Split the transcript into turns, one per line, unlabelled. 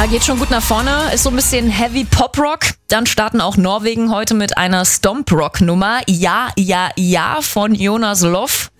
Ja, geht schon gut nach vorne. Ist so ein bisschen Heavy Pop Rock. Dann starten auch Norwegen heute mit einer Stomp Rock Nummer. Ja, ja, ja von Jonas Loff.